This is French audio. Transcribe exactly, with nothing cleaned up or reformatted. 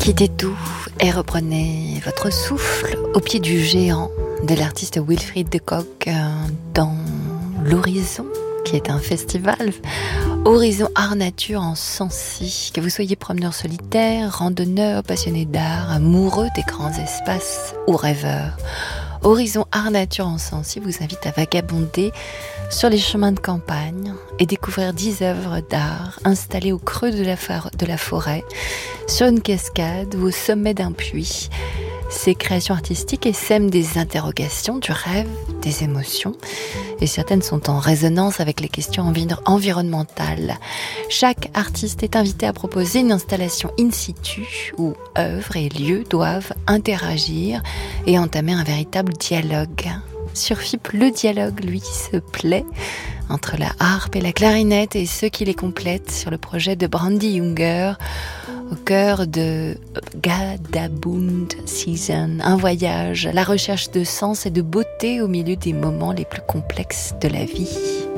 Profitez tout et reprenez votre souffle au pied du géant de l'artiste Wilfried de Cock dans l'Horizon, qui est un festival Horizon Art Nature en Sancy. Que vous soyez promeneur solitaire, randonneur, passionné d'art, amoureux des grands espaces ou rêveur, Horizon Art Nature en Sancy vous invite à vagabonder sur les chemins de campagne et découvrir dix œuvres d'art installées au creux de la, for- de la forêt, sur une cascade ou au sommet d'un puits. Ces créations artistiques essaiment des interrogations, du rêve, des émotions, et certaines sont en résonance avec les questions envi- environnementales. Chaque artiste est invité à proposer une installation in situ où œuvres et lieux doivent interagir et entamer un véritable dialogue. Sur F I P, le dialogue, lui, se plaît entre la harpe et la clarinette et ceux qui les complètent sur le projet de Brandy Younger au cœur de Gadabund Season, un voyage, la recherche de sens et de beauté au milieu des moments les plus complexes de la vie.